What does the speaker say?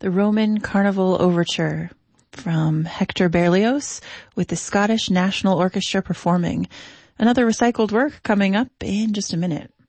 the Roman Carnival Overture from Hector Berlioz with the Scottish National Orchestra performing. Another recycled work coming up in just a minute.